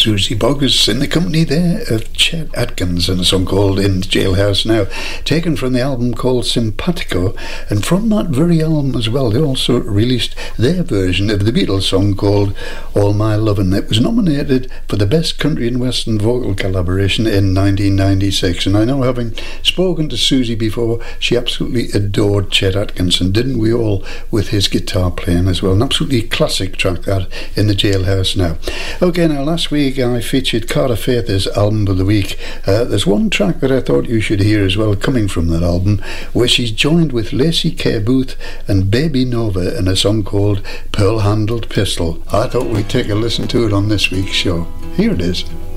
Susie Boggess in the company there of Chet Atkins and a song called In the Jailhouse Now, taken from the album called Simpatico. And from that very album as well, they also released their version of the Beatles song called All My Lovin'. It was nominated for the Best Country and Western Vocal Collaboration in 1996. And I know, having spoken to Susie before, she absolutely adored Chet Atkins, and didn't we all, with his guitar playing as well. An absolutely classic track, that, In the Jailhouse Now. Okay, now last week I featured Carter Faith's album of the week. There's one track that I thought you should hear as well, coming from that album, where she's joined with Lacey K. Booth and Baby Nova in a song called Pearl Handled Pistol. I thought we'd take a listen to it on this week's show. Here it is.